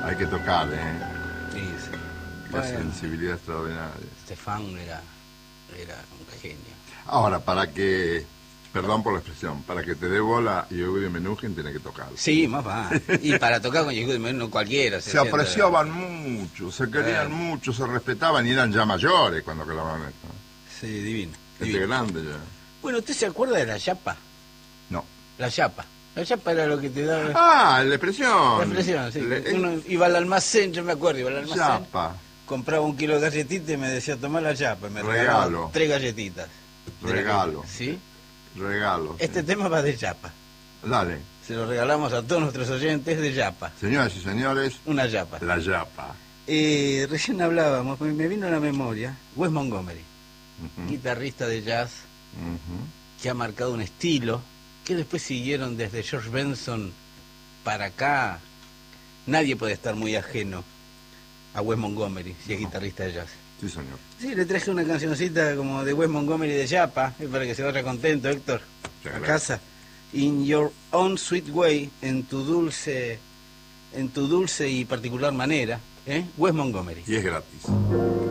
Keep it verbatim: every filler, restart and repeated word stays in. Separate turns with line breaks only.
Hay que tocar, ¿eh?
Sí, sí.
Qué
Bueno,
sensibilidad extraordinaria.
Estefan era, era un genio.
Ahora, para que, perdón por la expresión, para que te dé bola Yehudi Menuhin tiene que tocar.
Sí, más va. Y para tocar con Yehudi Menuhin cualquiera.
Se,
Se,
se apreciaban mucho, se querían
eh.
mucho, se respetaban y eran ya mayores cuando clavaban esto.
Sí, divino.
Este
divino.
grande ya.
Bueno, ¿usted se acuerda de la chapa?
No.
La chapa. La chapa era lo que te daba...
Ah, la expresión.
La expresión, sí.
Le,
Uno iba al almacén, yo me acuerdo, iba al almacén.
Chapa.
Compraba un kilo de galletitas y me decía, tomá la chapa. Y me
Regalo.
regalaba tres galletitas.
Regalo.
¿Sí?
Regalo.
Este
sí.
tema va de chapa.
Dale.
Se lo regalamos a todos nuestros oyentes de yapa.
Señoras y señores,
Una yapa.
la yapa.
Eh, recién hablábamos, me vino a la memoria, Wes Montgomery,
Uh-huh.
guitarrista de jazz,
Uh-huh.
que ha marcado un estilo, que después siguieron desde George Benson para acá. Nadie puede estar muy ajeno a Wes Montgomery, si es guitarrista de jazz.
Sí, señor.
Sí, le traje una cancioncita como de Wes Montgomery de Yapa, eh, para que se vaya contento, Héctor,
Sí,
a
claro.
casa. In Your Own Sweet Way, en tu dulce, en tu dulce y particular manera, ¿eh? Wes Montgomery.
Y es gratis.